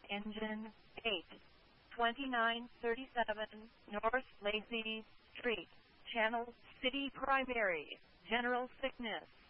Engine 8, 2937 North Lacey Street, Channel City Primary, General Sickness.